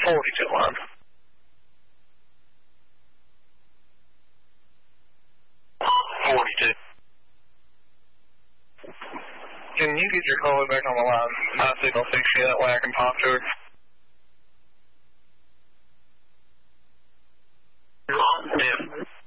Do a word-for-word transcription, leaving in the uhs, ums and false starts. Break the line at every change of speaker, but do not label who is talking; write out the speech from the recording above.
forty-two line. forty-two. Can you get your caller back on the line? My signal fix you, that way I can talk to her. Yeah.